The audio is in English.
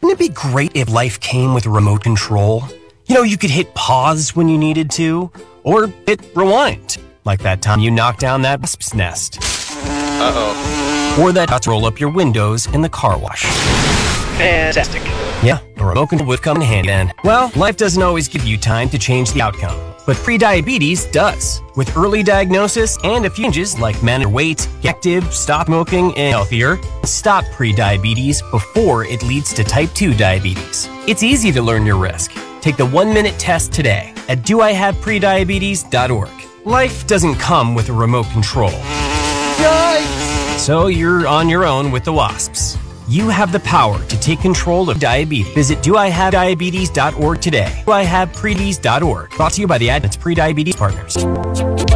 Wouldn't it be great if life came with a remote control? You know, you could hit pause when you needed to, or hit rewind, like that time you knocked down that wasp's nest. Uh-oh. Or that roll up your windows in the car wash. Fantastic. Yeah, a remote control would come in handy then. Well, life doesn't always give you time to change the outcome, but prediabetes does. With early diagnosis and a few changes like manage your weight, get active, stop smoking, and healthier, stop prediabetes before it leads to type 2 diabetes. It's easy to learn your risk. Take the 1-minute test today at doihaveprediabetes.org. Life doesn't come with a remote control. Yikes! So you're on your own with the wasps. You have the power to take control of diabetes. Visit doihavediabetes.org today. doihaveprediabetes.org. Brought to you by the Adventist Prediabetes Partners.